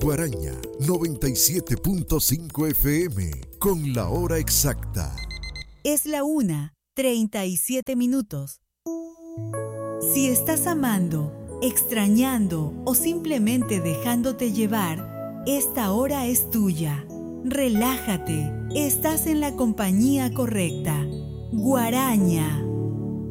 Guaraña 97.5 FM con la hora exacta. Es la 1:37. Si estás amando, extrañando o simplemente dejándote llevar, esta hora es tuya. Relájate, estás en la compañía correcta. Guaraña.